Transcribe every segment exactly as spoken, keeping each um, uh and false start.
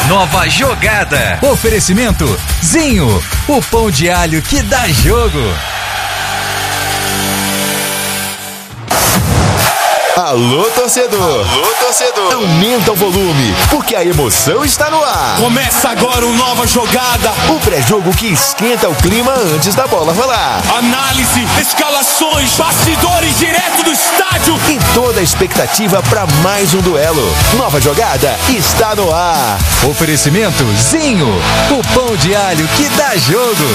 Nova Jogada. Oferecimento Zinho, o pão de alho que dá jogo. Alô, torcedor! Alô, torcedor! Aumenta o volume, porque a emoção está no ar. Começa agora o Nova Jogada. O pré-jogo que esquenta o clima antes da bola rolar. Análise, escalações, bastidores direto do estádio. E toda a expectativa para mais um duelo. Nova Jogada está no ar. Oferecimento Zinho, o pão de alho que dá jogo.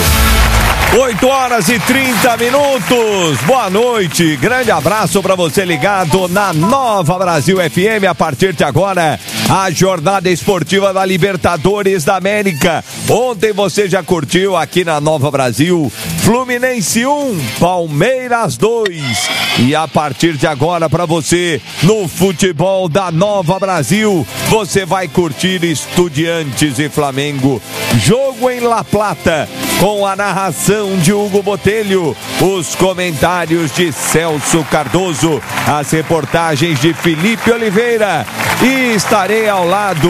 oito horas e trinta minutos. Boa noite. Grande abraço para você ligado na Nova Brasil F M. A partir de agora, a jornada esportiva da Libertadores da América. Ontem você já curtiu aqui na Nova Brasil Fluminense um, Palmeiras dois. E a partir de agora, para você, no futebol da Nova Brasil, você vai curtir Estudiantes e Flamengo. Jogo em La Plata, com a narração de Hugo Botelho, os comentários de Celso Cardoso, as reportagens de Felipe Oliveira. E estarei ao lado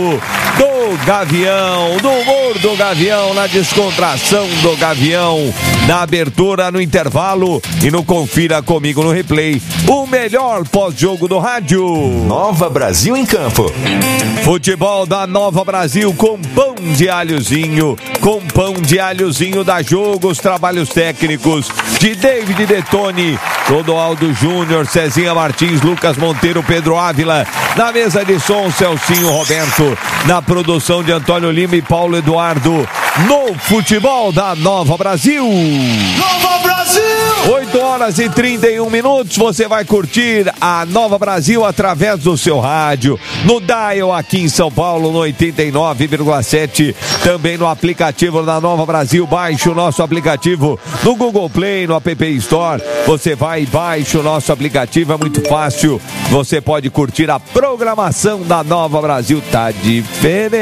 do Gavião, do humor do Gavião, na descontração do Gavião, na abertura, no intervalo e no Confira Comigo no Replay, o melhor pós-jogo do rádio. Nova Brasil em campo. Futebol da Nova Brasil com pão de alhozinho, com pão de alhozinho da Jogo, os trabalhos técnicos de David Detone, Clodoaldo Júnior, Cezinha Martins, Lucas Monteiro, Pedro Ávila, na mesa de som, Celcinho Roberto, na produção de Antônio Lima e Paulo Eduardo, no futebol da Nova Brasil. Nova Brasil! oito horas e trinta e um minutos, você vai curtir a Nova Brasil através do seu rádio, no Dial aqui em São Paulo, no oitenta e nove vírgula sete, também no aplicativo da Nova Brasil. Baixe o nosso aplicativo no Google Play, no App Store. Você vai e baixa o nosso aplicativo, é muito fácil. Você pode curtir a programação da Nova Brasil. Tá diferente.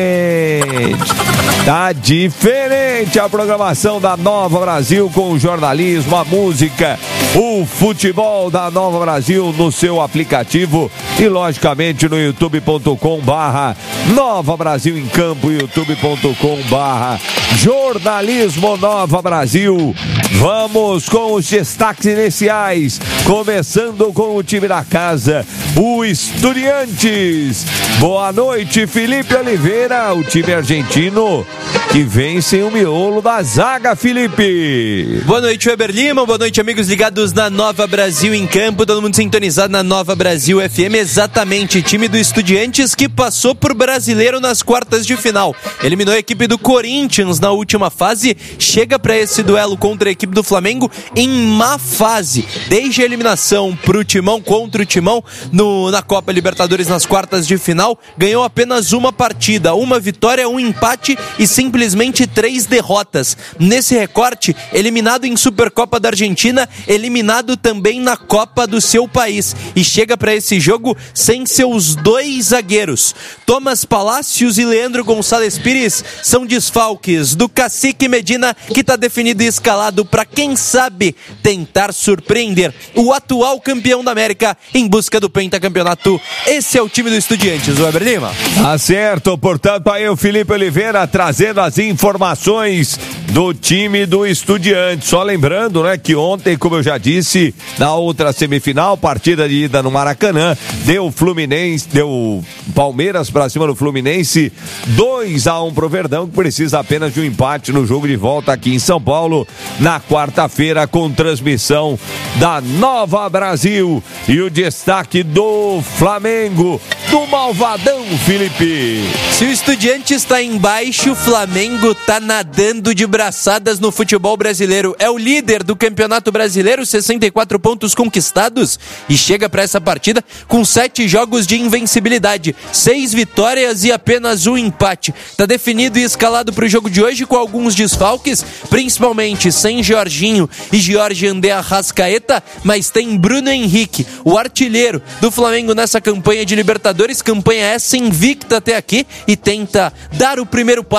Tá diferente a programação da Nova Brasil, com o jornalismo, a música, o futebol da Nova Brasil no seu aplicativo e, logicamente, no youtube ponto com barra Nova Brasil em Campo, youtube ponto com barra Jornalismo Nova Brasil. Vamos com os destaques iniciais, começando com o time da casa, o Estudiantes. Boa noite, Felipe Oliveira, o time argentino que vence o miolo da zaga, Felipe. Boa noite, Weber Lima, boa noite, amigos ligados na Nova Brasil em Campo, todo mundo sintonizado na Nova Brasil F M. Exatamente, time do Estudiantes que passou por Brasileiro nas quartas de final, eliminou a equipe do Corinthians na última fase, chega para esse duelo contra a equipe do Flamengo em má fase, desde a eliminação pro Timão contra o Timão no, na Copa Libertadores nas quartas de final, ganhou apenas uma partida, uma vitória, um empate e simplesmente três derrotas. Nesse recorte, eliminado em Supercopa da Argentina, eliminado também na Copa do seu país, e chega para esse jogo sem seus dois zagueiros. Thomas Palacios e Leandro Gonçalves Pires são desfalques do Cacique Medina, que está definido e escalado para, quem sabe, tentar surpreender o atual campeão da América em busca do pentacampeonato. Esse é o time do Estudiantes, o Weber Lima. Tá certo, portanto, aí o Felipe Oliveira trazendo as informações do time do Estudiantes. Só lembrando, né, que ontem, como eu já disse, na outra semifinal, partida de ida no Maracanã, deu Fluminense, deu Palmeiras pra cima do Fluminense, dois a um pro Verdão, que precisa apenas de um empate no jogo de volta aqui em São Paulo, na quarta-feira, com transmissão da Nova Brasil. E o destaque do Flamengo, do Malvadão, Felipe. Se o Estudiantes está embaixo, o Flamengo está nadando de braçadas no futebol brasileiro. É o líder do Campeonato Brasileiro, sessenta e quatro pontos conquistados, e chega para essa partida com sete jogos de invencibilidade, seis vitórias e apenas um empate. Está definido e escalado para o jogo de hoje com alguns desfalques, principalmente sem Jorginho e Jorge André Arrascaeta, mas tem Bruno Henrique, o artilheiro do Flamengo nessa campanha de Libertadores, campanha essa invicta até aqui, e tenta dar o primeiro passo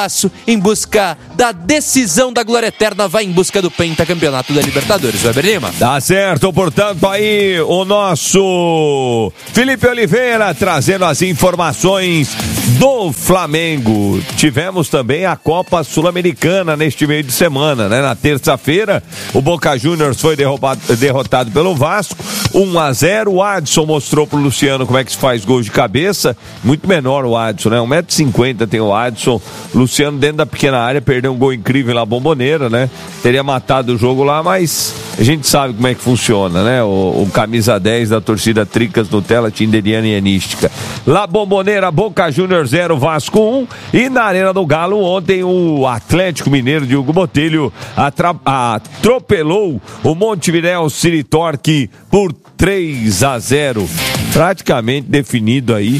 em busca da decisão da glória eterna, vai em busca do pentacampeonato da Libertadores, Weber Lima. Tá certo, portanto, aí o nosso Felipe Oliveira trazendo as informações do Flamengo. Tivemos também a Copa Sul-Americana neste meio de semana, né? Na terça-feira, o Boca Juniors foi derrubado, derrotado pelo Vasco, um a zero. O Adson mostrou pro Luciano como é que se faz gols de cabeça, muito menor o Adson, né? um metro e cinquenta tem o Adson. Luciano dentro da pequena área perdeu um gol incrível lá, Bombonera, né? Teria matado o jogo lá, mas a gente sabe como é que funciona, né? O, o camisa dez da torcida Tricas Nutella, Tinderiana e Enística. Lá Bombonera, Boca Juniors zero, Vasco um. E na Arena do Galo ontem o Atlético Mineiro de Hugo Botelho atra- atropelou o Montevidéu City Torque por três a zero. Praticamente definido aí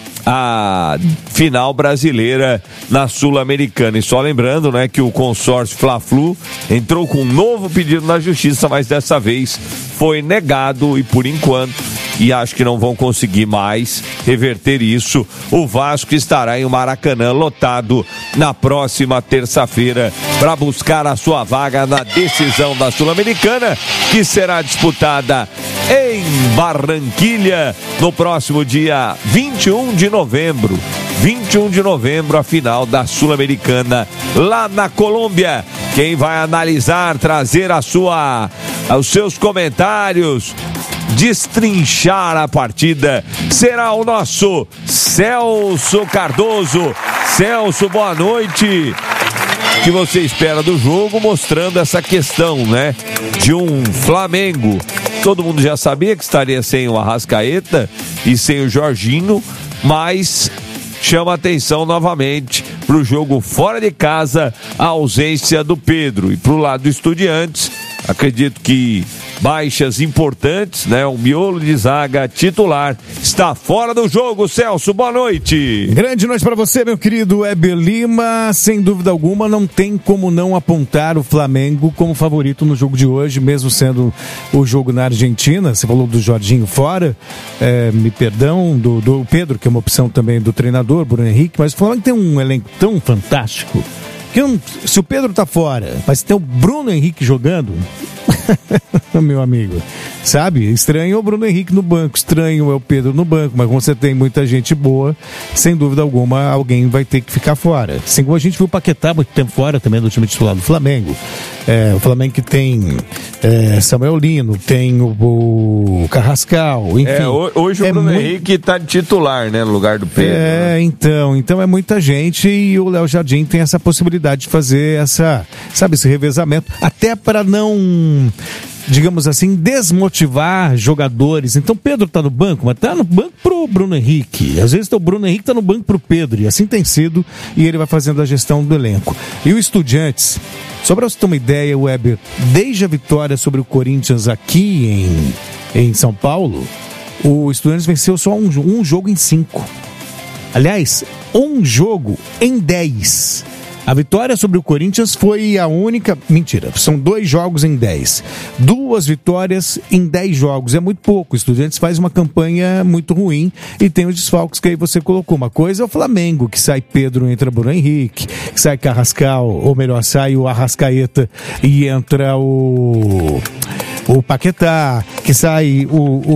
a final brasileira na Sul-Americana. E só lembrando, né, que o consórcio Fla-Flu entrou com um novo pedido na justiça, mas dessa vez foi negado e por enquanto, e acho que não vão conseguir mais reverter isso, o Vasco estará em um Maracanã lotado na próxima terça-feira para buscar a sua vaga na decisão da Sul-Americana, que será disputada em Barranquilha no próximo dia vinte e um de novembro. vinte e um de novembro, a final da Sul-Americana lá na Colômbia. Quem vai analisar, trazer a sua, os seus comentários, destrinchar a partida, será o nosso Celso Cardoso. Celso, boa noite. O que você espera do jogo, mostrando essa questão, né, de um Flamengo? Todo mundo já sabia que estaria sem o Arrascaeta e sem o Jorginho, mas chama atenção novamente para o jogo fora de casa, a ausência do Pedro. E para o lado do Estudiantes, acredito que baixas importantes, né? O miolo de zaga titular está fora do jogo. Celso, boa noite. Grande noite para você, meu querido Weber Lima. Sem dúvida alguma, não tem como não apontar o Flamengo como favorito no jogo de hoje, mesmo sendo o jogo na Argentina. Você falou do Jorginho fora, é, me perdão, do, do Pedro, que é uma opção também do treinador, Bruno Henrique, mas o Flamengo tem um elenco tão fantástico que não, se o Pedro tá fora, mas tem o Bruno Henrique jogando, meu amigo, sabe? Estranho é o Bruno Henrique no banco, estranho é o Pedro no banco, mas como você tem muita gente boa, sem dúvida alguma, alguém vai ter que ficar fora. Assim como a gente viu o Paquetá muito tempo fora também do time titular do Flamengo. É, o Flamengo que tem é, Samuel Lino, tem o, o Carrascal, enfim. É, hoje o é Bruno muito... Henrique tá de titular, né, no lugar do Pedro. É, né? então, então é muita gente e o Léo Jardim tem essa possibilidade de fazer essa, sabe, esse revezamento, até para não, digamos assim, desmotivar jogadores. Então Pedro tá no banco, mas tá no banco pro Bruno Henrique. Às vezes o Bruno Henrique tá no banco pro Pedro, e assim tem sido, e ele vai fazendo a gestão do elenco. E o Estudiantes, só para você ter uma ideia, Weber, desde a vitória sobre o Corinthians aqui em, em São Paulo, o Estudiantes venceu só um, um jogo em cinco. Aliás, um jogo em dez. A vitória sobre o Corinthians foi a única... Mentira, são dois jogos em dez. Duas vitórias em dez jogos. É muito pouco. O Estudiantes faz uma campanha muito ruim e tem os desfalques que aí você colocou. Uma coisa é o Flamengo, que sai Pedro, entra Bruno Henrique, que sai Carrascal, ou melhor, sai o Arrascaeta e entra o... o Paquetá, que sai o...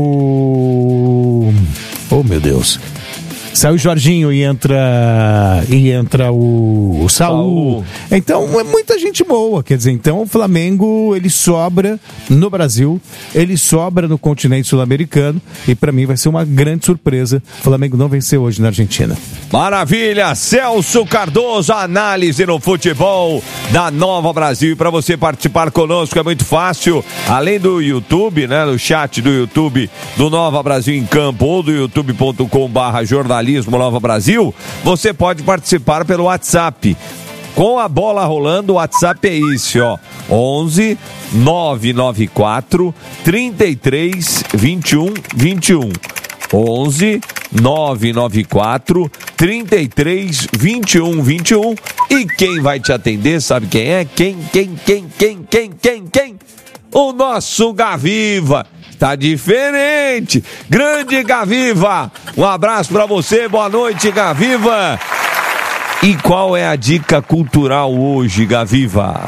o... Oh, meu Deus... Sai o Jorginho e entra e entra o, o Saul. Então é muita gente boa, quer dizer, então o Flamengo ele sobra no Brasil, ele sobra no continente sul-americano e para mim vai ser uma grande surpresa o Flamengo não vencer hoje na Argentina. Maravilha, Celso Cardoso, análise no futebol da Nova Brasil. E para você participar conosco é muito fácil, além do YouTube, né, no chat do YouTube do Nova Brasil em Campo ou do youtube ponto com barra jornalismo Nova Brasil, você pode participar pelo WhatsApp. Com a bola rolando, o WhatsApp é esse, ó, onze nove nove quatro, trinta e três, vinte e um, vinte e um. onze nove nove quatro, trinta e três, vinte e um, vinte e um. E quem vai te atender, sabe quem é? Quem, quem, quem, quem, quem, quem, quem? O nosso Gaviva. Tá diferente. Grande Gaviva. Um abraço pra você. Boa noite, Gaviva. E qual é a dica cultural hoje, Gaviva?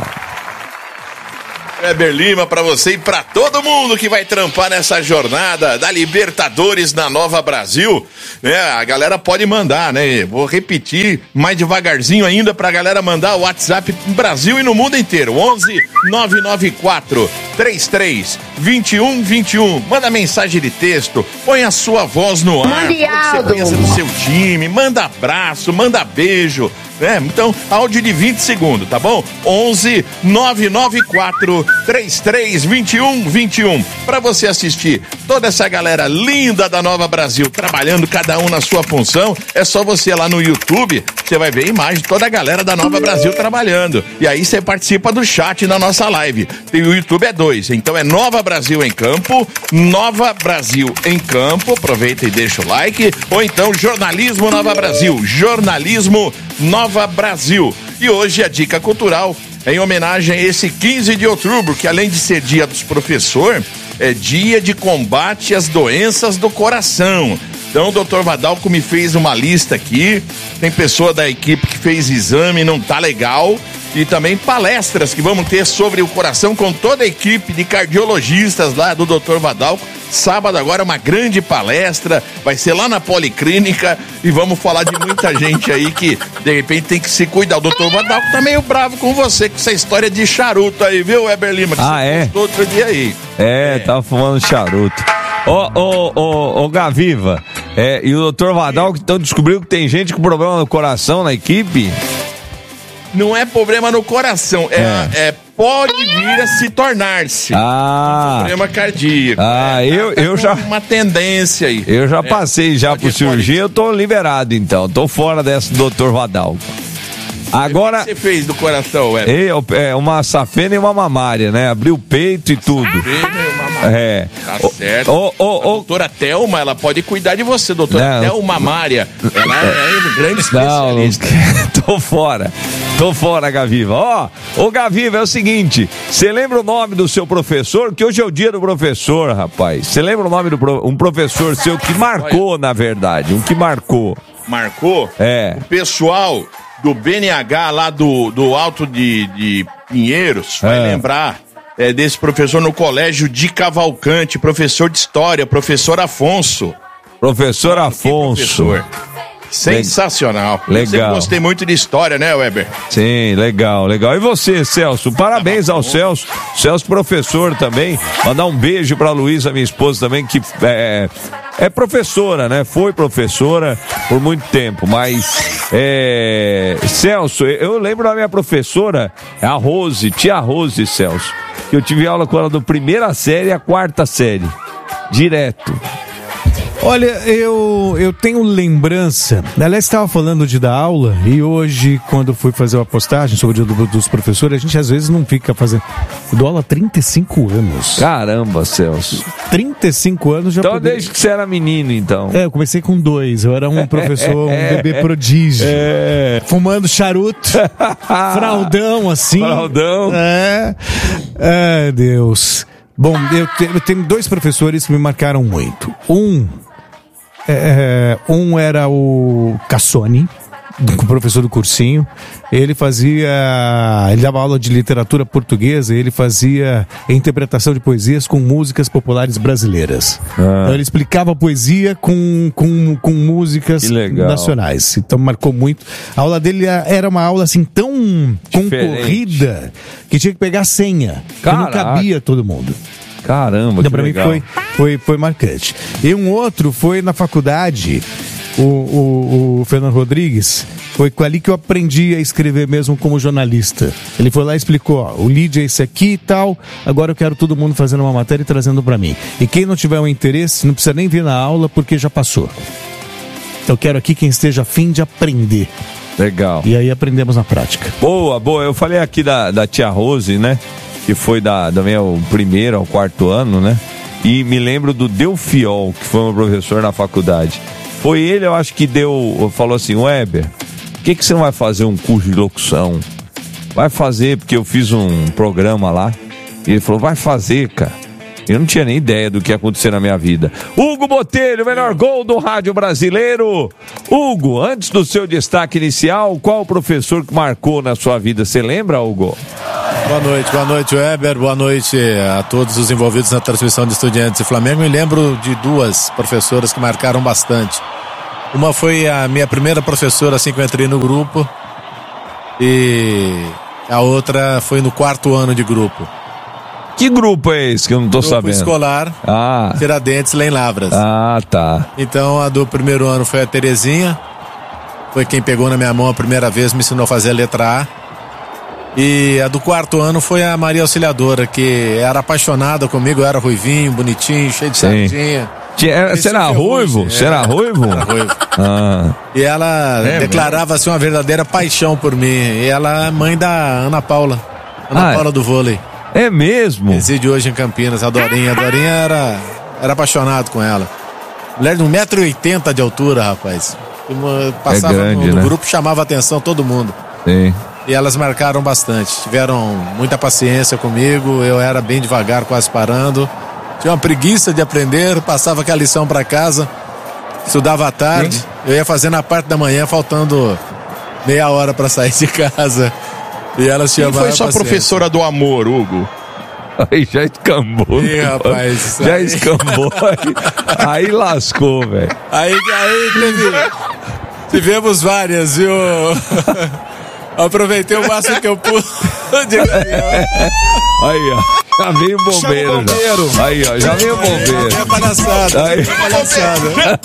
Weber Lima, pra você e pra todo mundo que vai trampar nessa jornada da Libertadores na Nova Brasil, né? A galera pode mandar, né? Vou repetir mais devagarzinho ainda pra galera mandar o WhatsApp no Brasil e no mundo inteiro. onze nove nove quatro três três dois um dois um. Manda mensagem de texto, põe a sua voz no ar. Mande Você pensa no seu time, manda abraço, manda beijo. É, então, áudio de vinte segundos, tá bom? onze nove nove quatro três três dois um dois um. Pra você assistir toda essa galera linda da Nova Brasil trabalhando, cada um na sua função, é só você ir lá no YouTube, você vai ver a imagem de toda a galera da Nova Brasil trabalhando. E aí você participa do chat na nossa live. E o YouTube é dois, então é Nova Brasil em Campo, Nova Brasil em Campo, aproveita e deixa o like, ou então Jornalismo Nova Brasil, Jornalismo Nova Brasil. E hoje a dica cultural é em homenagem a esse quinze de outubro, que além de ser dia dos professores, é dia de combate às doenças do coração. Então o doutor Vadalco me fez uma lista aqui, tem pessoa da equipe que fez exame, não tá legal, e também palestras que vamos ter sobre o coração com toda a equipe de cardiologistas lá do doutor Vadalco. Sábado agora uma grande palestra, vai ser lá na Policlínica e vamos falar de muita gente aí que de repente tem que se cuidar. O doutor Vadalco tá meio bravo com você com essa história de charuto aí, viu, Weber Lima? Que ah, você é? postou outro dia aí. É, é. Tava fumando charuto. Ô, ô, ô, ô, Gaviva, é, e o doutor Vadalco então descobriu que tem gente com problema no coração na equipe? Não é problema no coração, é, é. é pode vir a se tornar-se ah. um problema cardíaco. Ah, é, eu, tá eu já. Uma tendência aí. Eu já é. passei já pode, por cirurgia, pode. Eu tô liberado então, tô fora dessa do doutor Vadalco. Agora. O que você fez do coração, Weber? Eu, é uma safena e uma mamária, né? Abriu o peito e tudo. Safena e uma mamária. É. Tá certo. O, o, o, a doutora Thelma, ela pode cuidar de você, doutora Thelma Mamária. Ela é grande especialista. Não, tô fora. Tô fora, Gaviva. Ó, ô Gaviva, é o seguinte, você lembra o nome do seu professor? Que hoje é o dia do professor, rapaz. Você lembra o nome do pro, um professor seu que marcou, Olha. na verdade, um que marcou. Marcou? É. O pessoal do B N H lá do, do Alto de, de Pinheiros vai é. lembrar é, desse professor no Colégio de Cavalcante, professor de História, professor Afonso. Professor Afonso. Professor. Sensacional. Legal. Eu sempre gostei muito de história, né, Weber? Sim, legal, legal. E você, Celso? Parabéns ao Celso. Celso, professor também. Mandar um beijo pra Luísa, minha esposa também, que é, é professora, né? Foi professora por muito tempo, mas é, Celso, eu lembro da minha professora, a Rose, tia Rose, Celso, que eu tive aula com ela do primeira série à quarta série. Direto. Olha, eu, eu tenho lembrança, aliás, estava falando de dar aula e hoje, quando fui fazer uma postagem sobre o dia do, dos professores, a gente às vezes não fica fazendo... Eu dou aula há trinta e cinco anos. Caramba, Celso. trinta e cinco anos já Então poder... desde que você era menino, então. É, eu comecei com dois, eu era um professor, um bebê prodígio. É. Fumando charuto, fraldão assim. Fraldão. É, é Deus. Bom, eu, te, eu tenho dois professores que me marcaram muito. Um... É, um era o Cassoni, o professor do cursinho. Ele fazia, ele dava aula de literatura portuguesa, ele fazia interpretação de poesias com músicas populares brasileiras. Ah. Então ele explicava a poesia com, com, com músicas nacionais. Então marcou muito. A aula dele era uma aula assim tão Diferente. concorrida que tinha que pegar senha, que não cabia todo mundo. Caramba, então, que pra legal. mim foi, foi, foi marcante. E um outro foi na faculdade, o, o, o Fernando Rodrigues, foi ali que eu aprendi a escrever mesmo como jornalista. Ele foi lá e explicou, ó, o lead é esse aqui e tal, agora eu quero todo mundo fazendo uma matéria e trazendo pra mim. E quem não tiver um interesse, não precisa nem vir na aula porque já passou. Eu quero aqui quem esteja a fim de aprender. Legal. E aí aprendemos na prática. Boa, boa. Eu falei aqui da, da tia Rose, né? Que foi da, também o primeiro ao quarto ano, né? E me lembro do Delfiol, que foi um professor na faculdade. Foi ele, eu acho que deu, falou assim, Weber, por que, que você não vai fazer um curso de locução? Vai fazer, porque eu fiz um programa lá. E ele falou, vai fazer, cara. Eu não tinha nem ideia do que ia acontecer na minha vida. Hugo Botelho, melhor gol do rádio brasileiro. Hugo, antes do seu destaque inicial, qual o professor que marcou na sua vida? Você lembra, Hugo? Boa noite, boa noite, Weber. Boa noite a todos os envolvidos na transmissão de Estudiantes e Flamengo. Me lembro de duas professoras que marcaram bastante. Uma foi a minha primeira professora assim que eu entrei no grupo. E a outra foi no quarto ano de grupo. Que grupo é esse que eu não tô grupo sabendo? Escolar, ah. Tiradentes, lá em Lavras. Ah, tá. Então a do primeiro ano foi a Terezinha. Foi quem pegou na minha mão a primeira vez, me ensinou a fazer a letra A. E a do quarto ano foi a Maria Auxiliadora, que era apaixonada comigo, eu era ruivinho, bonitinho, cheio de sardinha. Você era ruivo? Você era ruivo? Era ruivo. Ah. E ela é, declarava assim uma verdadeira paixão por mim. E ela é mãe da Ana Paula. Ana ah, Paula do vôlei. É mesmo? Reside hoje em Campinas, a Dorinha. A Dorinha era, era apaixonado com ela. Mulher de um metro e oitenta de altura, rapaz. Passava é grande, no, no né? grupo, chamava a atenção todo mundo. Sim. E elas marcaram bastante. Tiveram muita paciência comigo. Eu era bem devagar, quase parando. Tinha uma preguiça de aprender, passava aquela lição para casa, estudava à tarde. Sim. Eu ia fazer na parte da manhã, faltando meia hora para sair de casa. E elas tinham. Quem foi sua professora do amor, Hugo? Aí já escambou. Ih, rapaz. Já aí... escambou. Aí, aí lascou, velho. Aí, aí teve, tivemos várias, viu? Aproveitei o máximo que eu pude. Aí, ó. Já veio o bombeiro. bombeiro. Já. Aí, ó. Já veio o bombeiro. É palhaçada. Aí. É palhaçada.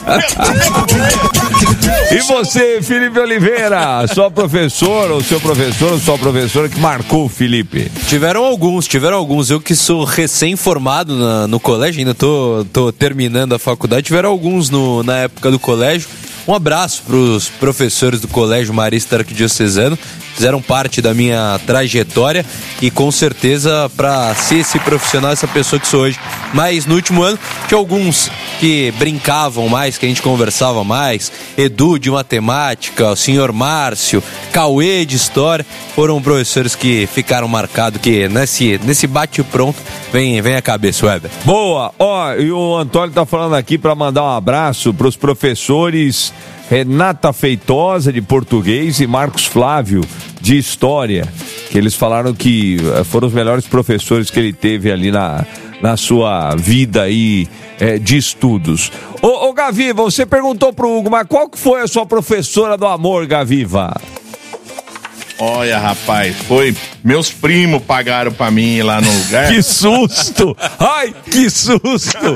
E você, Felipe Oliveira? Sua professora, ou seu professor, ou sua professora que marcou o Felipe? Tiveram alguns, tiveram alguns. Eu que sou recém-formado na, no colégio, ainda tô, tô terminando a faculdade. Tiveram alguns no, na época do colégio. Um abraço para os professores do Colégio Marista Arquidiocesano, fizeram parte da minha trajetória e com certeza para ser esse profissional, essa pessoa que sou hoje. Mas no último ano, tinha alguns que brincavam mais, que a gente conversava mais, Edu de matemática, o senhor Márcio, Cauê de história, foram professores que ficaram marcados, que nesse, nesse bate-pronto vem, vem a cabeça, Weber. Boa, ó, e o Antônio tá falando aqui para mandar um abraço para os professores Renata Feitosa, de português, e Marcos Flávio, de história, que eles falaram que foram os melhores professores que ele teve ali na, na sua vida aí, é, de estudos. Ô, ô Gaviva, você perguntou pro Hugo, mas qual que foi a sua professora do amor, Gaviva? Olha, rapaz, foi... Meus primos pagaram pra mim lá no lugar. Que susto! Ai, que susto!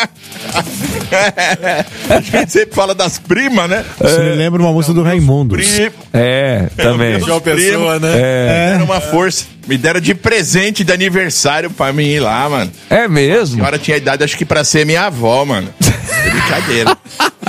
É, a gente sempre fala das primas, né? Você me lembra uma música do Raimundo. É, também. João Pessoa, né? É. Era uma força. Me deram de presente de aniversário pra mim ir lá, mano. É mesmo? A senhora tinha idade, acho que pra ser minha avó, mano. É brincadeira.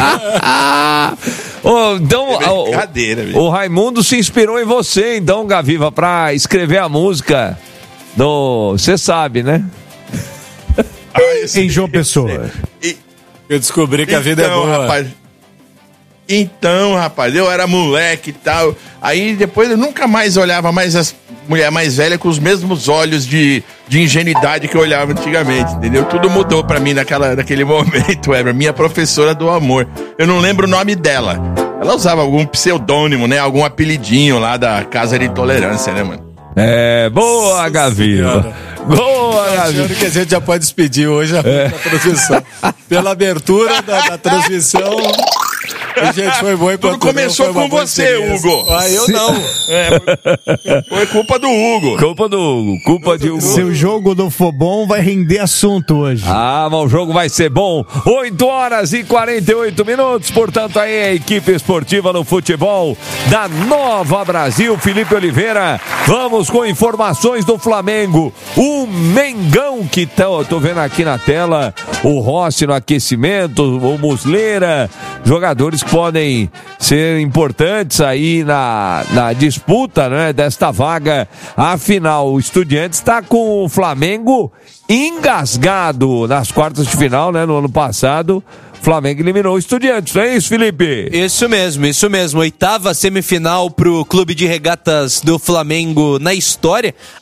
Oh, então, é brincadeira, o, o Raimundo se inspirou em você, então, Gaviva, pra escrever a música do... Você sabe, né? Ah, esse... Em João Pessoa. E... Eu descobri que então, a vida é boa. Rapaz, então, rapaz, eu era moleque e tal. Aí depois eu nunca mais olhava mais as mulheres mais velhas com os mesmos olhos de, de ingenuidade que eu olhava antigamente, entendeu? Tudo mudou pra mim naquela, naquele momento, Weber. Minha professora do amor. Eu não lembro o nome dela. Ela usava algum pseudônimo, né? Algum apelidinho lá da Casa de Intolerância, né, mano? É, boa, Nossa Gaviva. Senhora. Boa, Gaviva. Acho que a gente já pode despedir hoje a é. transmissão. Pela abertura da, da transmissão. Gente, foi bom. Tudo começou com você, Hugo. Ah, eu Sim. não. É, foi culpa do Hugo. Culpa do Hugo. Culpa de Hugo. Se o jogo não for bom, vai render assunto hoje. Ah, mas o jogo vai ser bom. oito horas e quarenta e oito minutos. Portanto, aí a equipe esportiva no futebol da Nova Brasil. Felipe Oliveira. Vamos com informações do Flamengo. O Mengão, que tá, eu tô vendo aqui na tela. O Rossi no aquecimento. O Muslera. Jogadores que podem ser importantes aí na, na disputa, né, desta vaga. Afinal, o Estudiantes está com o Flamengo engasgado nas quartas de final, né? No ano passado, o Flamengo eliminou o Estudiantes, não é isso, Felipe? Isso mesmo, isso mesmo. Oitava semifinal pro Clube de Regatas do Flamengo na história. A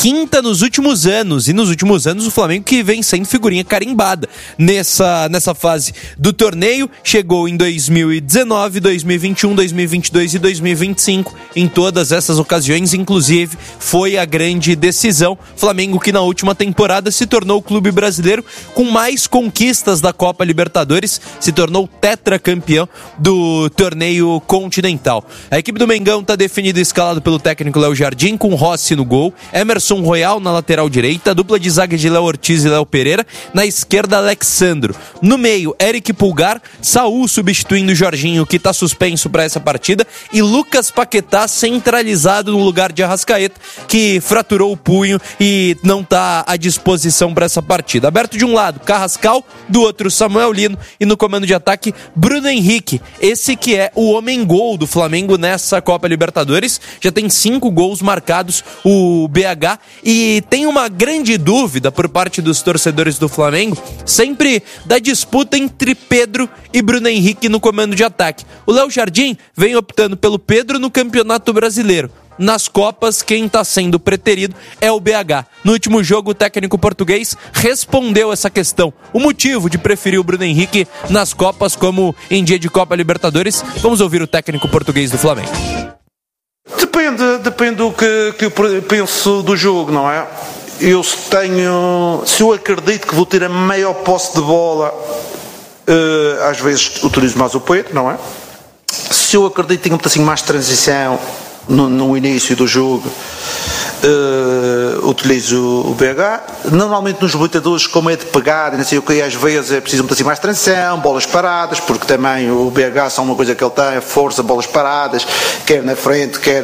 quinta nos últimos anos, e nos últimos anos o Flamengo que vem sendo figurinha carimbada nessa, nessa fase do torneio. Chegou em dois mil e dezenove, dois mil e vinte e um, dois mil e vinte e dois e dois mil e vinte e cinco. Em todas essas ocasiões, inclusive, foi a grande decisão. Flamengo que na última temporada se tornou o clube brasileiro com mais conquistas da Copa Libertadores, se tornou tetracampeão do torneio continental. A equipe do Mengão está definida e escalado pelo técnico Léo Jardim, com Rossi no gol, Emerson Royal na lateral direita, dupla de zaga de Léo Ortiz e Léo Pereira, na esquerda Alexandro. No meio, Eric Pulgar, Saúl substituindo o Jorginho, que está suspenso para essa partida, e Lucas Paquetá centralizado no lugar de Arrascaeta, que fraturou o punho e não está à disposição para essa partida. Aberto de um lado, Carrascal, do outro Samuel Lino, e no comando de ataque, Bruno Henrique, esse que é o homem-gol do Flamengo nessa Copa Libertadores. Já tem cinco gols marcados, o B H, e tem uma grande dúvida por parte dos torcedores do Flamengo, sempre da disputa entre Pedro e Bruno Henrique no comando de ataque. O Léo Jardim vem optando pelo Pedro no Campeonato Brasileiro. Nas Copas, quem está sendo preterido é o B H. No último jogo, o técnico português respondeu essa questão. O motivo de preferir o Bruno Henrique nas Copas como em dia de Copa Libertadores. Vamos ouvir o técnico português do Flamengo. Depende, depende do que, que eu penso do jogo, não é? Eu tenho, se eu acredito que vou ter a maior posse de bola, uh, às vezes utilizo mais o Pedro, não é? Se eu acredito que tenho um pedacinho mais de transição no, no início do jogo, uh, utilizo o B H. Normalmente nos lutadores, como é de pegar, não sei o que, às vezes é preciso um pedacinho mais de transição, bolas paradas, porque também o B H são uma coisa que ele tem, força, bolas paradas, quer na frente, quer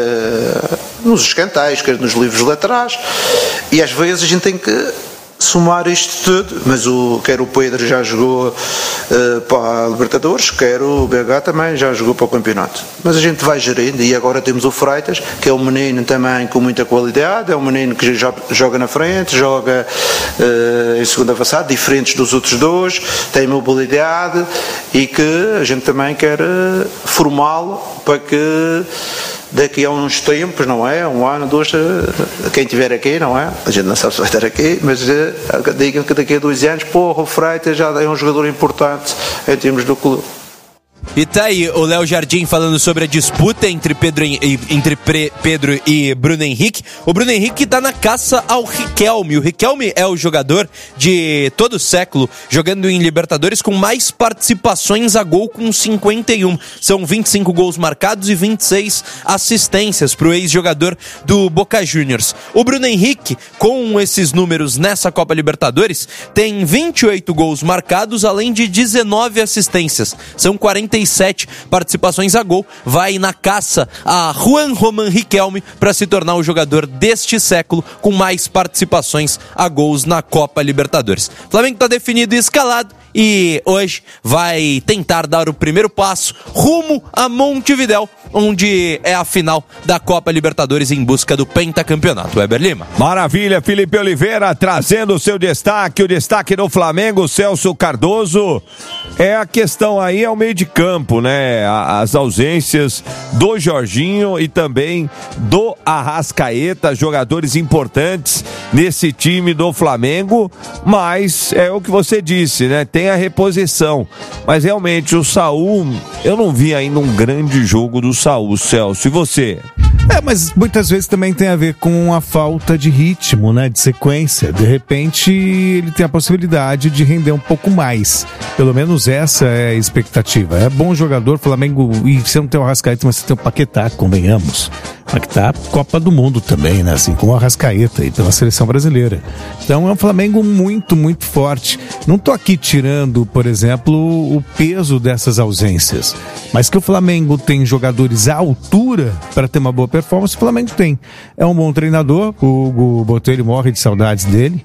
uh, nos escanteios, quer nos livros laterais, e às vezes a gente tem que somar isto tudo, mas o, quer o Pedro já jogou uh, para a Libertadores, quer o B H também já jogou para o campeonato, mas a gente vai gerindo. E agora temos o Freitas, que é um menino também com muita qualidade, é um menino que já joga na frente, joga uh, em segunda avançada, diferentes dos outros dois, tem mobilidade, e que a gente também quer uh, formá-lo para que daqui a uns tempos, não é? Um ano, dois, quem estiver aqui, não é? A gente não sabe se vai estar aqui, mas digam que daqui a dois anos, porra, o Freitas já é um jogador importante em termos do clube. E tá aí o Léo Jardim falando sobre a disputa entre Pedro, entre Pedro e Bruno Henrique. O Bruno Henrique tá na caça ao Riquelme. O Riquelme é o jogador de todo o século jogando em Libertadores com mais participações a gol, com cinquenta e um. São vinte e cinco gols marcados e vinte e seis assistências pro ex-jogador do Boca Juniors. O Bruno Henrique, com esses números nessa Copa Libertadores, tem vinte e oito gols marcados, além de dezenove assistências. São quarenta e sete participações a gol, vai na caça a Juan Román Riquelme para se tornar o jogador deste século com mais participações a gols na Copa Libertadores. O Flamengo está definido e escalado e hoje vai tentar dar o primeiro passo rumo a Montevidéu, onde é a final da Copa Libertadores em busca do pentacampeonato. Weber Lima. Maravilha, Felipe Oliveira trazendo o seu destaque, o destaque do Flamengo, Celso Cardoso. É a questão aí, é o meio de campo, né? As ausências do Jorginho e também do Arrascaeta, jogadores importantes nesse time do Flamengo, mas é o que você disse, né? Tem a reposição, mas realmente o Saúl, eu não vi ainda um grande jogo do Saúl, Celso, e você? É, mas muitas vezes também tem a ver com a falta de ritmo, né, de sequência. De repente ele tem a possibilidade de render um pouco mais, pelo menos essa é a expectativa. É bom jogador, Flamengo, e você não tem o Arrascaeta, mas você tem o Paquetá, convenhamos. Paquetá, Copa do Mundo também, né, assim como o Arrascaeta aí pela seleção brasileira. Então é um Flamengo muito, muito forte. Não tô aqui tirando, por exemplo, o peso dessas ausências, mas que o Flamengo tem jogadores à altura para ter uma boa performance, o Flamengo tem. É um bom treinador, o Hugo Botelho morre de saudades dele.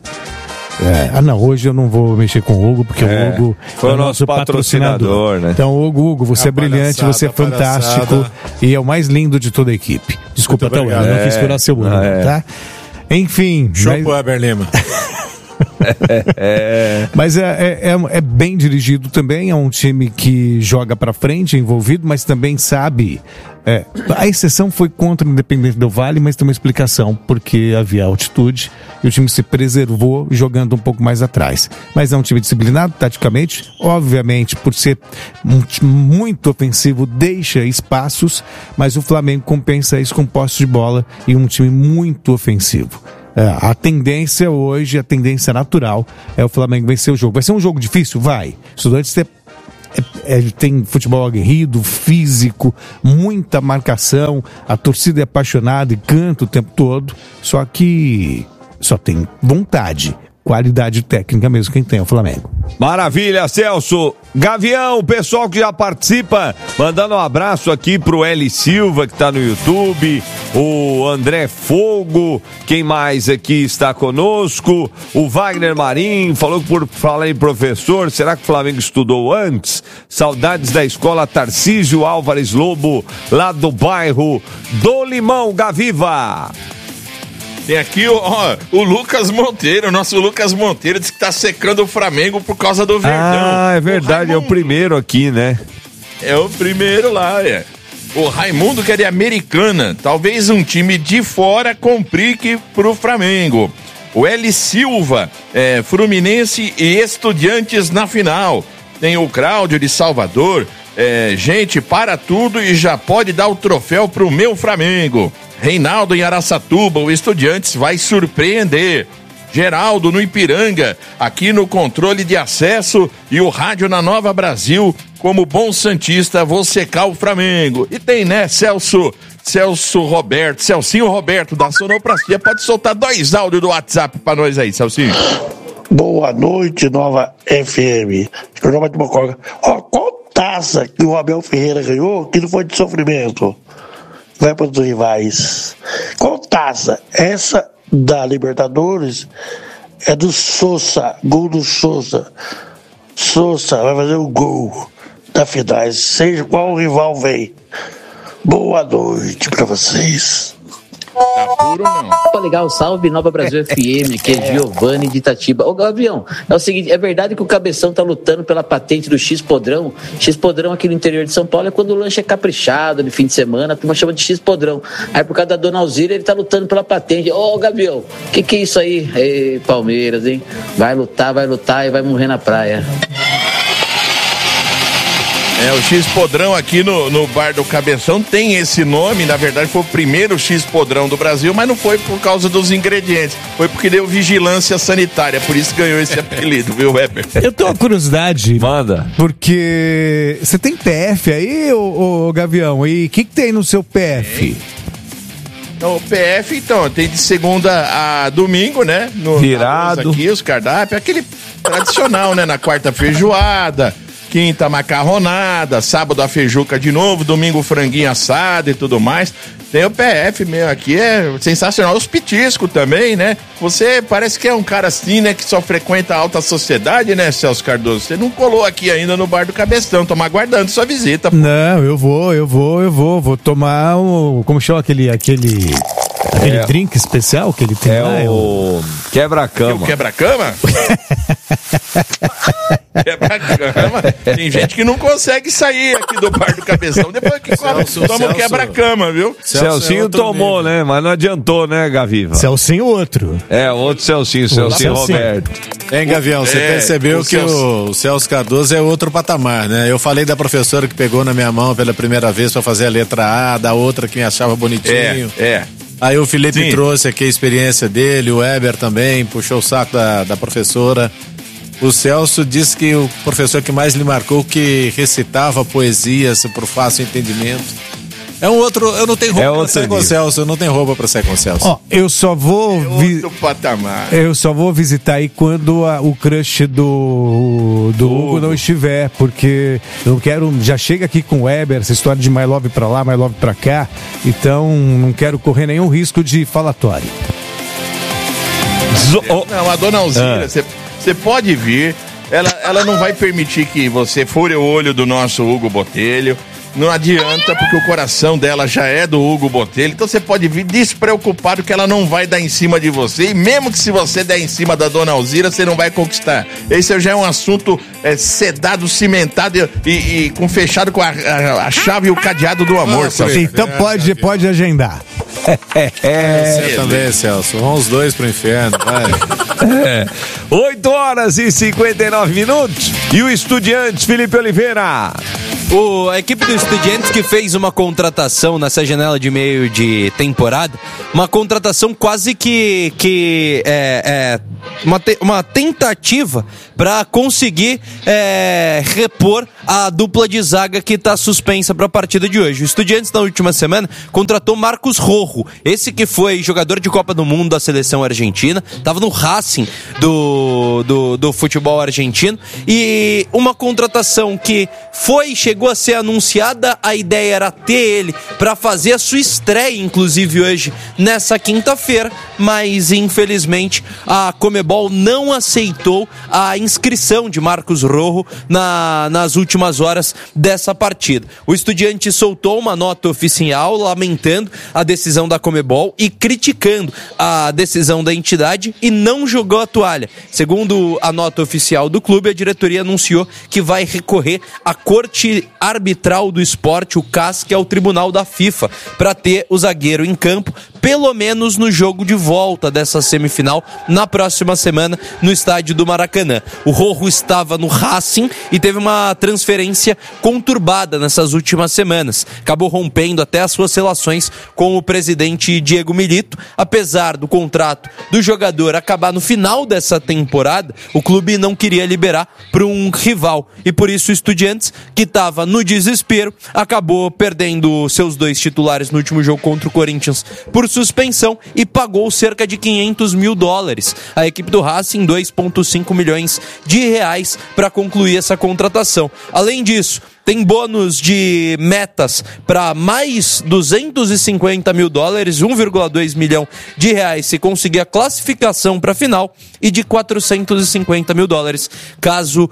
É, ah não, hoje eu não vou mexer com o Hugo, porque é, o Hugo foi é o nosso patrocinador, patrocinador, né? Então, Hugo, Hugo, você a é brilhante, você é fantástico e é o mais lindo de toda a equipe. Desculpa, até o eu não quis furar seu Hugo, é. Tá? Enfim. Show mas... pro Weber Lima. é. Mas é, é, é, é bem dirigido também, é um time que joga pra frente, é envolvido, mas também sabe... É, a exceção foi contra o Independente Del Valle, mas tem uma explicação, porque havia altitude e o time se preservou jogando um pouco mais atrás. Mas é um time disciplinado, taticamente, obviamente, por ser um time muito ofensivo, deixa espaços, mas o Flamengo compensa isso com posse de bola e um time muito ofensivo. É, a tendência hoje, a tendência natural é o Flamengo vencer o jogo. Vai ser um jogo difícil? Vai. Estudantes tem É, é, tem futebol aguerrido, físico, muita marcação, a torcida é apaixonada e canta o tempo todo, só que só tem vontade, qualidade técnica mesmo quem tem é o Flamengo. Maravilha, Celso. Gavião, o pessoal que já participa, mandando um abraço aqui pro L Silva, que tá no YouTube, o André Fogo, quem mais aqui está conosco, o Wagner Marim, falou que por falar em professor, será que o Flamengo estudou antes? Saudades da escola Tarcísio Álvares Lobo, lá do bairro do Limão, Gaviva. Tem aqui ó, o Lucas Monteiro, o nosso Lucas Monteiro, disse que tá secando o Flamengo por causa do Verdão. Ah, é verdade, o é o primeiro aqui, né? É o primeiro lá, é. O Raimundo, que é de Americana, talvez um time de fora complique pro Flamengo. O L Silva, é, Fluminense e Estudiantes na final. Tem o Cláudio de Salvador, é, gente, para tudo e já pode dar o troféu pro meu Flamengo. Reinaldo em Araçatuba, o Estudiantes vai surpreender. Geraldo no Ipiranga, aqui no controle de acesso e o rádio na Nova Brasil, como bom santista, vou secar o Flamengo. E tem, né, Celso, Celso Roberto, Celcinho Roberto da Sonoplastia, pode soltar dois áudios do WhatsApp pra nós aí, Celcinho. Boa noite, Nova F M. Ó, qual taça que o Abel Ferreira ganhou que não foi de sofrimento? Vai para os rivais. Qual taça? Essa da Libertadores é do Sousa, gol do Sousa. Sousa vai fazer o gol da final, seja qual rival vem. Boa noite para vocês. Tá puro não? Opa, legal, salve Nova Brasil F M, aqui é Giovanni de Itatiba. Ô Gavião, é o seguinte, é verdade que o Cabeção tá lutando pela patente do X-Podrão? X-Podrão aqui no interior de São Paulo é quando o lanche é caprichado no fim de semana, a turma chama de X-Podrão. Aí por causa da Dona Alzira ele tá lutando pela patente. Ô Gavião, que que é isso aí? Ei, Palmeiras, hein? Vai lutar, vai lutar e vai morrer na praia. É, o X-Podrão aqui no, no bar do Cabeção tem esse nome, na verdade foi o primeiro X-Podrão do Brasil, mas não foi por causa dos ingredientes, foi porque deu vigilância sanitária, por isso ganhou esse apelido, viu, Weber? Eu tenho uma curiosidade. Manda. Porque você tem P F aí, ô, ô Gavião, e o que, que tem no seu P F? Então, o P F, então, tem de segunda a domingo, né? No, Virado. Aqui, os cardápios, aquele tradicional, né? Na quarta feijoada, quinta macarronada, sábado a feijuca de novo, domingo franguinho assado e tudo mais. Tem o P F mesmo aqui, é sensacional. Os petiscos também, né? Você parece que é um cara assim, né? Que só frequenta a alta sociedade, né, Celso Cardoso? Você não colou aqui ainda no bar do Cabeção, tamo aguardando sua visita. Pô. Não, eu vou, eu vou, eu vou. Vou tomar o... Como chama aquele... aquele... Aquele é, drink especial que ele tem é lá? É o quebra-cama. O quebra-cama? Quebra-cama? Tem gente que não consegue sair aqui do bar do Cabeção depois que come, toma o quebra-cama, viu? Celcinho é tomou, nível. Né? Mas não adiantou, né, Gaviva? Celcinho outro. É, outro Celcinho, Celcinho Roberto. Hein, Gavião, você é, percebeu o que Celso... o Celso Cardoso é outro patamar, né? Eu falei da professora que pegou na minha mão pela primeira vez pra fazer a letra A, da outra que me achava bonitinho. É, é. Aí o Felipe Sim. trouxe aqui a experiência dele, o Weber também, puxou o saco da, da professora. O Celso disse que o professor que mais lhe marcou que recitava poesias por fácil entendimento. É um outro, eu não tenho roupa é pra ser com o Celso, eu não tenho roupa pra ser com o Celso. Ó, eu só vou... É vi... outro patamar. Eu só vou visitar aí quando a, o crush do, do Hugo. Hugo não estiver, porque eu quero, já chega aqui com o Weber, essa história de My Love pra lá, My Love pra cá, então não quero correr nenhum risco de falatório. Zo... Não, a Dona Alzira, você ah. pode vir, ela, ela não vai permitir que você fure o olho do nosso Hugo Botelho. não adianta, porque o coração dela já é do Hugo Botelho, então você pode vir despreocupado que ela não vai dar em cima de você, e mesmo que se você der em cima da dona Alzira, você não vai conquistar. Esse já é um assunto é, sedado, cimentado e, e, e com fechado com a, a, a chave e o cadeado do amor, Celso. Então pode, pode agendar. É, você também, Celso. Vamos os dois pro inferno, vai. É. oito horas e cinquenta e nove minutos. E o Estudiantes, Felipe Oliveira. O, a equipe do Estudiantes que fez uma contratação nessa janela de meio de temporada, uma contratação quase que, que é, é, uma, te, uma tentativa para conseguir é, repor a dupla de zaga que está suspensa para a partida de hoje. O Estudiantes na última semana contratou Marcos Rojo, esse que foi jogador de Copa do Mundo da seleção argentina, estava no Racing do, do, do futebol argentino, e uma contratação que foi, chegou a ser anunciada, a ideia era ter ele para fazer a sua estreia, inclusive hoje, nessa quinta-feira, mas infelizmente a Conmebol não aceitou a inscrição de Marcos Rojo na, nas últimas horas dessa partida. O Estudiante soltou uma nota oficial lamentando a decisão da Conmebol e criticando a decisão da entidade, e não jogou a toalha. Segundo a nota oficial do clube, a diretoria anunciou que vai recorrer à Corte Arbitral do Esporte, o C A S, que é o tribunal da FIFA, para ter o zagueiro em campo, pelo menos no jogo de volta dessa semifinal, na próxima semana, no estádio do Maracanã. O Rojo estava no Racing e teve uma transferência conturbada nessas últimas semanas. Acabou rompendo até as suas relações com o presidente Diego Milito. Apesar do contrato do jogador acabar no final dessa temporada, o clube não queria liberar para um rival, e por isso o Estudiantes, que estava no desespero, acabou perdendo seus dois titulares no último jogo contra o Corinthians por suspensão e pagou cerca de quinhentos mil dólares. A equipe do Racing, dois vírgula cinco milhões de reais para concluir essa contratação. Além disso, tem bônus de metas para mais duzentos e cinquenta mil dólares, um vírgula dois milhão de reais se conseguir a classificação para a final, e de quatrocentos e cinquenta mil dólares caso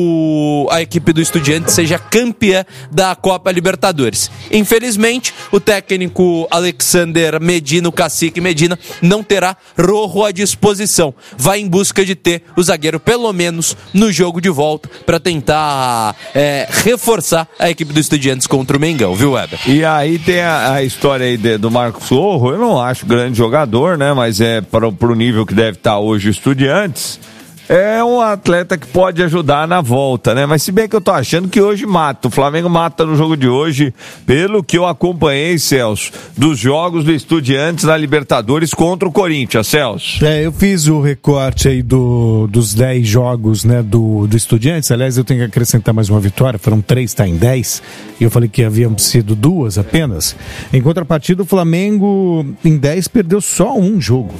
o, a equipe do Estudiantes seja campeã da Copa Libertadores. Infelizmente, o técnico Alexander Medina, o cacique Medina, não terá Rojo à disposição. Vai em busca de ter o zagueiro pelo menos no jogo de volta para tentar é, reforçar a equipe do Estudiantes contra o Mengão, viu, Weber? E aí tem a, a história aí de, do Marcos Rojo. Eu não acho grande jogador, né? Mas é para o nível que deve estar hoje o Estudiantes. É um atleta que pode ajudar na volta, né? Mas se bem que eu tô achando que hoje mata. O Flamengo mata no jogo de hoje, pelo que eu acompanhei, Celso, dos jogos do Estudiantes na Libertadores contra o Corinthians, Celso. É, eu fiz o recorte aí do, dos dez jogos, né, do, do Estudiantes. Aliás, eu tenho que acrescentar mais uma vitória, foram três, tá em dez. E eu falei que haviam sido duas apenas. Em contrapartida, o Flamengo em dez perdeu só um jogo.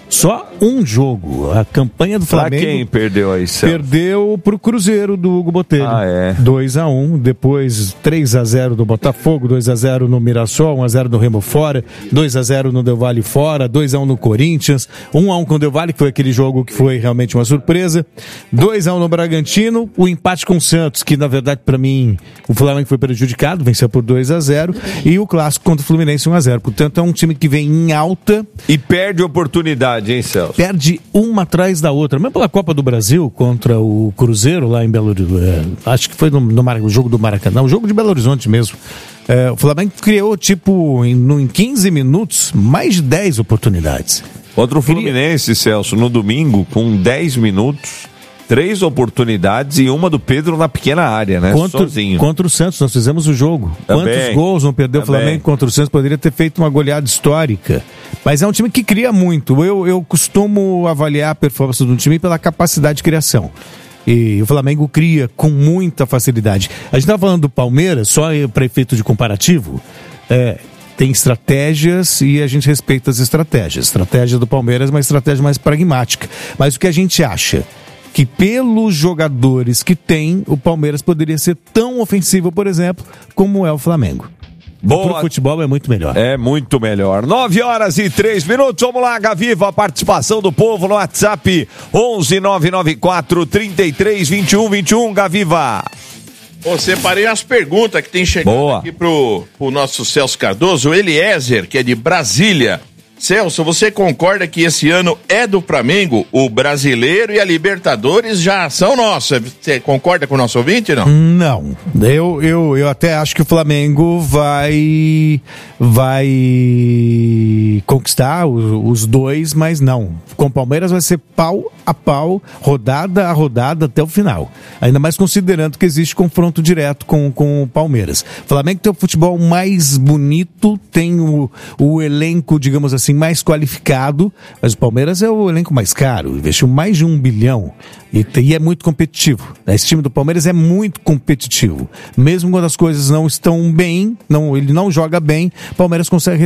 Só um jogo. A campanha do Flamengo... Pra quem perdeu aí, Celso? Perdeu pro Cruzeiro do Hugo Botelho. Ah, é. dois a um, depois três a zero do Botafogo, dois a zero no Mirassol, um a zero no Remo fora, dois a zero no Del Valle fora, dois a um no Corinthians, um a um com o Del Valle, que foi aquele jogo que foi realmente uma surpresa, dois a um no Bragantino, o empate com o Santos, que na verdade pra mim o Flamengo foi prejudicado, venceu por dois a zero, e o clássico contra o Fluminense um a zero. Portanto, é um time que vem em alta. E perde oportunidade. Hein, Celso? Perde uma atrás da outra. Mesmo pela Copa do Brasil contra o Cruzeiro lá em Belo Horizonte. É, acho que foi no, no, no jogo do Maracanã, o jogo de Belo Horizonte mesmo. É, o Flamengo criou, tipo, em, no, em quinze minutos, mais de dez oportunidades. Contra o Fluminense, Celso, no domingo, com dez minutos, três oportunidades e uma do Pedro na pequena área, né? Contra, sozinho. Contra o Santos, nós fizemos o jogo. Também. Quantos gols não perdeu o Flamengo contra o Santos? Poderia ter feito uma goleada histórica. Mas é um time que cria muito. Eu, eu costumo avaliar a performance de um time pela capacidade de criação. E o Flamengo cria com muita facilidade. A gente estava falando do Palmeiras, só para efeito de comparativo, é... tem estratégias e a gente respeita as estratégias. A estratégia do Palmeiras é uma estratégia mais pragmática. Mas o que a gente acha? Que pelos jogadores que tem, o Palmeiras poderia ser tão ofensivo, por exemplo, como é o Flamengo. Boa. O futebol é muito melhor. É muito melhor. nove horas e três minutos. Vamos lá, Gaviva, a participação do povo no WhatsApp onze nove nove quatro, trinta e três, vinte e um, vinte e um, Gaviva. Pô, separei as perguntas que tem chegado Boa. aqui pro, pro nosso Celso Cardoso, o Eliezer, que é de Brasília. Celso, você concorda que esse ano é do Flamengo? O Brasileiro e a Libertadores já são nossos. Você concorda com o nosso ouvinte, não? Não. Eu, eu, eu até acho que o Flamengo vai vai conquistar os, os dois, mas não. Com o Palmeiras vai ser pau a pau, rodada a rodada até o final. Ainda mais considerando que existe confronto direto com, com o Palmeiras. O Flamengo tem o futebol mais bonito, tem o, o elenco, digamos assim, mais qualificado, mas o Palmeiras é o elenco mais caro, investiu mais de um bilhão e, e é muito competitivo. Esse time do Palmeiras é muito competitivo. Mesmo quando as coisas não estão bem, não, ele não joga bem, o Palmeiras consegue